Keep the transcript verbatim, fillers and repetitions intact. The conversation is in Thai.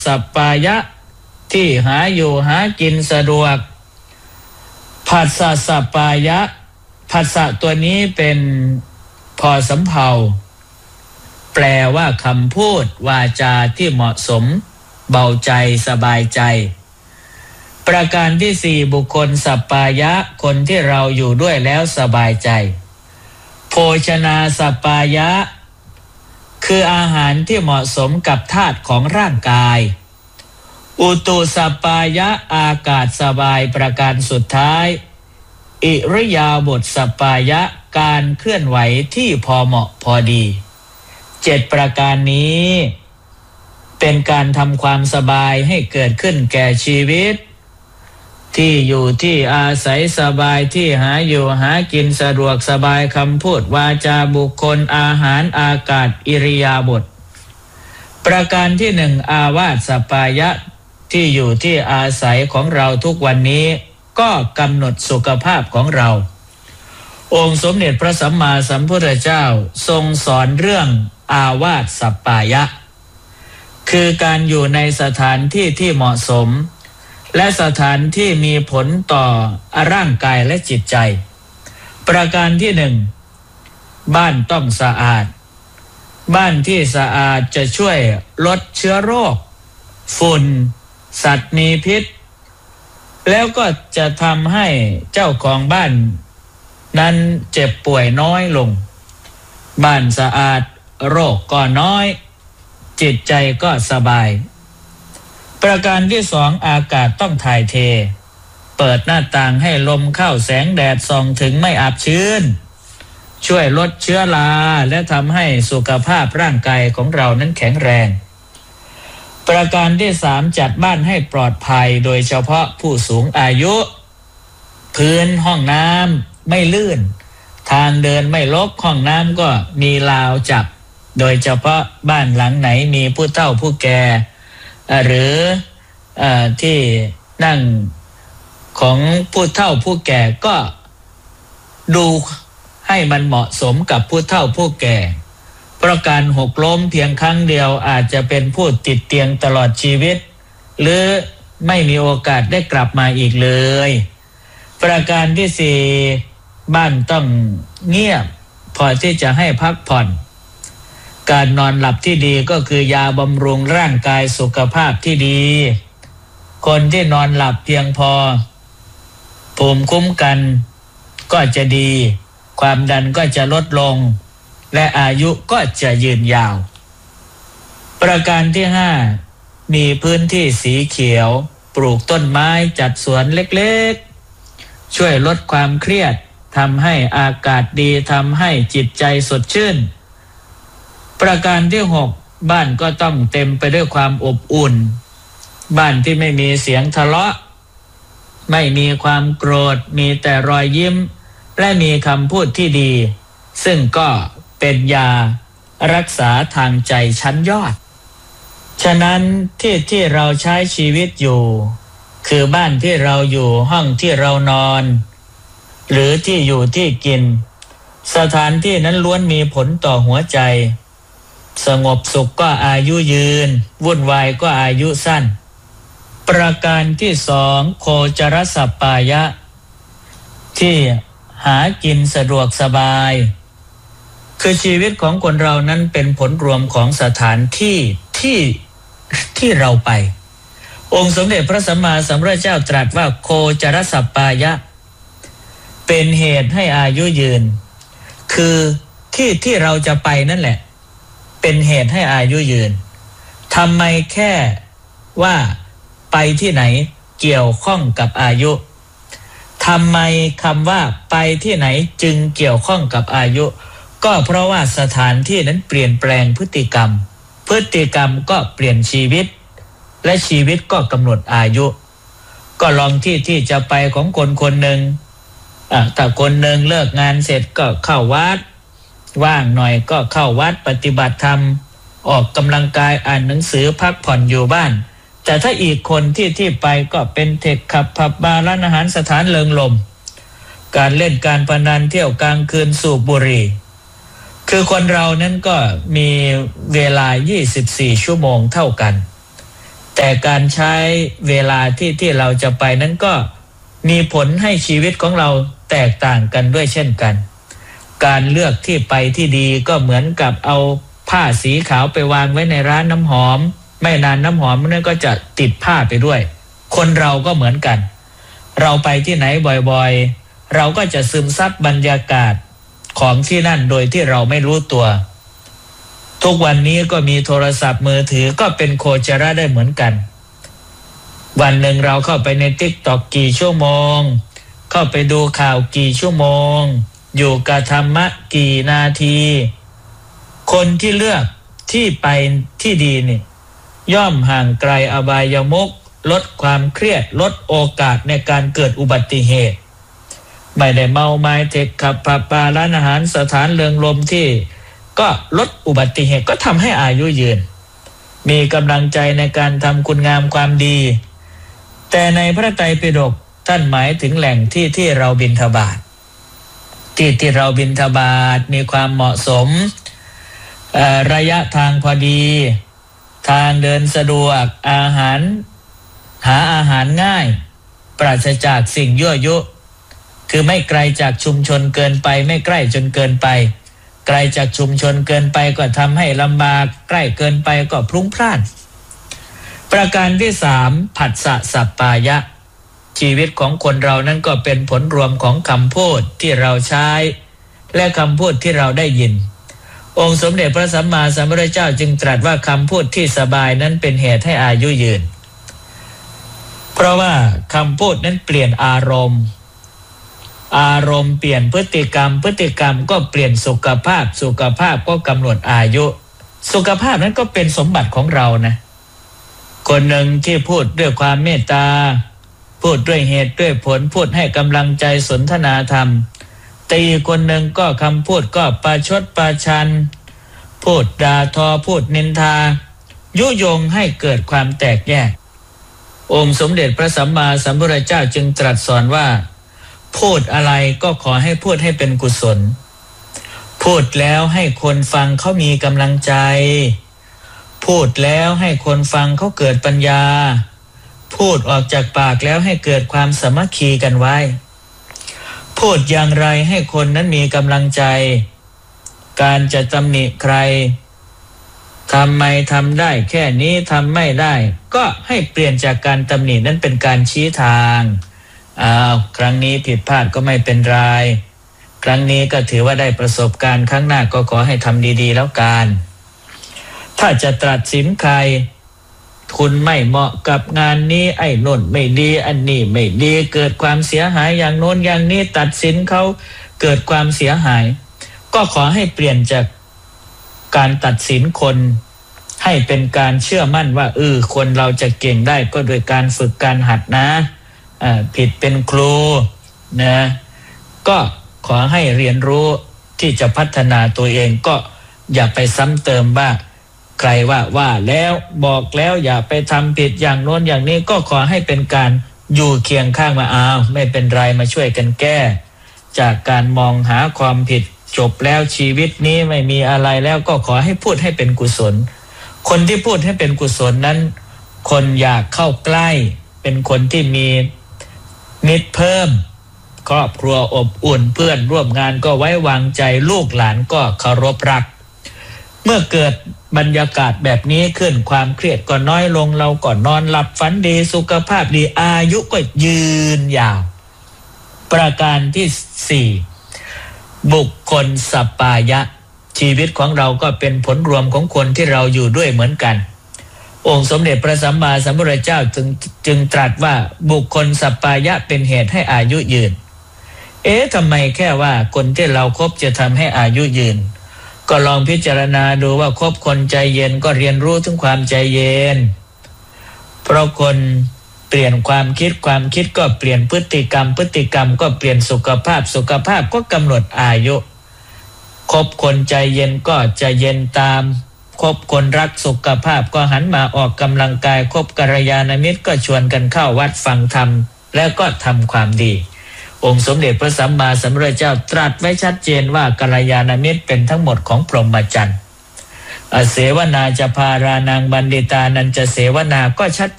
สัปปายะที่หาอยู่หากินสะดวกผัสสะสัปปายะผัสสะตัวนี้เป็นพอสำเภาแปลว่าคำพูดวาจาที่เหมาะสมเบาใจสบายใจประการที่สี่บุคคลสัปปายะคนที่เราอยู่ด้วยแล้วสบายใจโภชนาสัปปายะคืออาหารที่เหมาะสมกับธาตุของร่างกายอุตุสัปปายะอากาศสบายประการสุดท้ายอิริยาบถสัปปายะการเคลื่อนไหวที่พอเหมาะพอดีเจ็ดประการนี้เป็นการทำความสบายให้เกิดขึ้นแก่ชีวิตที่อยู่ที่อาศัยสบายที่หาอยู่หากินสะดวกสบายคำพูดวาจาบุคคลอาหารอากาศอิริยาบถประการที่หนึ่งอาวาสสัปปายะที่อยู่ที่อาศัยของเราทุกวันนี้ก็กำหนดสุขภาพของเราองค์สมเด็จพระสัมมาสัมพุทธเจ้าทรงสอนเรื่องอาวาสสัปปายะคือการอยู่ในสถานที่ที่เหมาะสมและสถานที่มีผลต่อร่างกายและจิตใจประการที่หนึ่งบ้านต้องสะอาดบ้านที่สะอาดจะช่วยลดเชื้อโรคฝุ่นสัตว์มีพิษแล้วก็จะทำให้เจ้าของบ้านนั้นเจ็บป่วยน้อยลงบ้านสะอาดโรคก็น้อยจิตใจก็สบายประการที่สองอากาศต้องถ่ายเทเปิดหน้าต่างให้ลมเข้าแสงแดดส่องถึงไม่อับชื้นช่วยลดเชื้อราและทำให้สุขภาพร่างกายของเรานั้นแข็งแรงประการที่สามจัดบ้านให้ปลอดภัยโดยเฉพาะผู้สูงอายุพื้นห้องน้ำไม่ลื่นทางเดินไม่รกห้องน้ำก็มีราวจับโดยเฉพาะบ้านหลังไหนมีผู้เฒ่าผู้แก่หรือเอ่อที่นั่งของผู้เฒ่าผู้แก่ก็ดูให้มันเหมาะสมกับผู้เฒ่าผู้แก่เพราะการหกล้มเพียงครั้งเดียวอาจจะเป็นผู้ติดเตียงตลอดชีวิตหรือไม่มีโอกาสได้กลับมาอีกเลยประการที่สี่บ้านต้องเงียบพอที่จะให้พักผ่อนการนอนหลับที่ดีก็คือยาบำรุงร่างกายสุขภาพที่ดีคนที่นอนหลับเพียงพอภูมิคุ้มกันก็จะดีความดันก็จะลดลงและอายุก็จะยืนยาวประการที่ห้ามีพื้นที่สีเขียวปลูกต้นไม้จัดสวนเล็กๆช่วยลดความเครียดทำให้อากาศดีทำให้จิตใจสดชื่นประการที่หกบ้านก็ต้องเต็มไปด้วยความอบอุ่นบ้านที่ไม่มีเสียงทะเลาะไม่มีความโกรธมีแต่รอยยิ้มและมีคำพูดที่ดีซึ่งก็เป็นยารักษาทางใจชั้นยอดฉะนั้นที่ที่เราใช้ชีวิตอยู่คือบ้านที่เราอยู่ห้องที่เรานอนหรือที่อยู่ที่กินสถานที่นั้นล้วนมีผลต่อหัวใจสงบสุขก็อายุยืนวุ่นวายก็อายุสั้นประการที่สองโคจรสัปปายะที่หากินสะดวกสบายคือชีวิตของคนเรานั้นเป็นผลรวมของสถานที่ที่ที่เราไปองค์สมเด็จพระสัมมาสัมพุทธเจ้าตรัสว่าโคจรสัปปายะเป็นเหตุให้อายุยืนคือที่ที่เราจะไปนั่นแหละเป็นเหตุให้อายุยืนทำไมแค่ว่าไปที่ไหนเกี่ยวข้องกับอายุทำไมคำว่าไปที่ไหนจึงเกี่ยวข้องกับอายุก็เพราะว่าสถานที่นั้นเปลี่ยนแปลงพฤติกรรมพฤติกรรมก็เปลี่ยนชีวิตและชีวิตก็กำหนดอายุก็ลองที่ที่จะไปของคนคนหนึ่งอ่ะถ้าคนหนึ่งเลิกงานเสร็จก็เข้าวัดว่างหน่อยก็เข้าวัดปฏิบัติธรรมออกกำลังกายอ่านหนังสือพักผ่อนอยู่บ้านแต่ถ้าอีกคนที่ที่ไปก็เป็นเทคขับผับบาร์ร้านอาหารสถานเริงรมย์การเล่นการพนันเที่ยวกลางคืนสูบบุหรี่คือคนเรานั้นก็มีเวลายี่สิบสี่ชั่วโมงเท่ากันแต่การใช้เวลาที่ที่เราจะไปนั้นก็มีผลให้ชีวิตของเราแตกต่างกันด้วยเช่นกันการเลือกที่ไปที่ดีก็เหมือนกับเอาผ้าสีขาวไปวางไว้ในร้านน้ำหอมไม่นานน้ำหอมนั้นก็จะติดผ้าไปด้วยคนเราก็เหมือนกันเราไปที่ไหนบ่อยๆเราก็จะซึมซับบรรยากาศของที่นั่นโดยที่เราไม่รู้ตัวทุกวันนี้ก็มีโทรศัพท์มือถือก็เป็นโคจรได้เหมือนกันวันหนึ่งเราเข้าไปใน TikTok กี่ชั่วโมงเข้าไปดูข่าวกี่ชั่วโมงอยู่กับธรรมะกี่นาทีคนที่เลือกที่ไปที่ดีนี่ย่อมห่างไกลอบายมุขลดความเครียดลดโอกาสในการเกิดอุบัติเหตุไม่ได้เมาไม้เทคขับผับบาร์ร้านอาหารสถานเริงรมย์ที่ก็ลดอุบัติเหตุก็ทำให้อายุยืนมีกำลังใจในการทำคุณงามความดีแต่ในพระไตรปิฎกท่านหมายถึงแหล่งที่ที่เราบิณฑบาตที่ที่เราบิณฑบาตมีความเหมาะสมระยะทางพอดีทางเดินสะดวกอาหารหาอาหารง่ายปราศจากสิ่งยั่วยุคือไม่ไกลจากชุมชนเกินไปไม่ใกล้จนเกินไปไกลจากชุมชนเกินไปก็ทำให้ลำบากใกล้เกินไปก็พลุ้งพล่านประการที่สามผัสสะสัปปายะชีวิตของคนเรานั้นก็เป็นผลรวมของคำพูดที่เราใช้และคำพูดที่เราได้ยินองค์สมเด็จพระสัมมาสัมพุทธเจ้าจึงตรัสว่าคำพูดที่สบายนั้นเป็นเหตุให้อายุยืนเพราะว่าคำพูดนั้นเปลี่ยนอารมณ์อารมณ์เปลี่ยนพฤติกรรมพฤติกรรมก็เปลี่ยนสุขภาพสุขภาพก็กำหนดอายุสุขภาพนั้นก็เป็นสมบัติของเรานะคนหนึ่งที่พูดด้วยความเมตตาพูดด้วยเหตุด้วยผลพูดให้กำลังใจสนทนาธรรมตีคนหนึ่งก็คำพูดก็ประชดประชันพูดด่าทอพูดนินทายุยงให้เกิดความแตกแยกองค์สมเด็จพระสัมมาสัมพุทธเจ้าจึงตรัสสอนว่าพูดอะไรก็ขอให้พูดให้เป็นกุศลพูดแล้วให้คนฟังเขามีกำลังใจพูดแล้วให้คนฟังเขาเกิดปัญญาพูดออกจากปากแล้วให้เกิดความสามัคคีกันไว้พูดอย่างไรให้คนนั้นมีกำลังใจการจะตำหนิใครทำไมทำได้แค่นี้ทำไม่ได้ก็ให้เปลี่ยนจากการตำหนินั้นเป็นการชี้ทางอ้าวครั้งนี้ผิดพลาดก็ไม่เป็นไรครั้งนี้ก็ถือว่าได้ประสบการณ์ครั้งหน้าก็ขอให้ทำดีๆแล้วกันถ้าจะตัดสินใครคุณไม่เหมาะกับงานนี้ไอ้โน่นไม่ดีอันนี้ไม่ดีเกิดความเสียหายอย่างโน้นอย่างนี้ตัดสินเขาเกิดความเสียหายก็ขอให้เปลี่ยนจากการตัดสินคนให้เป็นการเชื่อมั่นว่าเออคนเราจะเก่งได้ก็โดยการฝึกการหัดนะอ่าผิดเป็นครูนะก็ขอให้เรียนรู้ที่จะพัฒนาตัวเองก็อย่าไปซ้ำเติมว่าใครว่าว่าแล้วบอกแล้วอย่าไปทำผิดอย่างโน้นอย่างนี้ก็ขอให้เป็นการอยู่เคียงข้างมาอ้าวไม่เป็นไรมาช่วยกันแก้จากการมองหาความผิดจบแล้วชีวิตนี้ไม่มีอะไรแล้วก็ขอให้พูดให้เป็นกุศลคนที่พูดให้เป็นกุศลนั้นคนอยากเข้าใกล้เป็นคนที่มีมิตรเพิ่มครอบครัวอบอุ่นเพื่อนร่วมงานก็ไว้วางใจลูกหลานก็เคารพรักเมื่อเกิดบรรยากาศแบบนี้ขึ้นความเครียดก็น้อยลงเราก็นอนหลับฝันดีสุขภาพดีอายุก็ยืนยาวประการที่สี่บุคคลสัปปายะชีวิตของเราก็เป็นผลรวมของคนที่เราอยู่ด้วยเหมือนกันองค์สมเด็จพระสัมมาสัมพุทธเจ้าจึงจึงตรัสว่าบุคคลสัปปายะเป็นเหตุให้อายุยืนเอ๊ะทำไมแค่ว่าคนที่เราคบจะทำให้อายุยืนก็ลองพิจารณาดูว่าคบคนใจเย็นก็เรียนรู้ถึงความใจเย็นเพราะคนเปลี่ยนความคิดความคิดก็เปลี่ยนพฤติกรรมพฤติกรรมก็เปลี่ยนสุขภาพสุขภาพก็กำหนดอายุคบคนใจเย็นก็จะเย็นตามคบคนรักสุขภาพก็หันมาออกกำลังกายคบกัลยาณมิตรก็ชวนกันเข้าวัดฟังธรรมแล้วก็ทำความดีองค์สมเด็จพระสัมมาสัมพุทธเจ้าตรัสไว้ชัดเจนว่ากัลยาณมิตรเป็นทั้งหมดของพรหมจรรย์เสวนาจะพารานังบัณฑิตานันจะเสวนาก็ชัด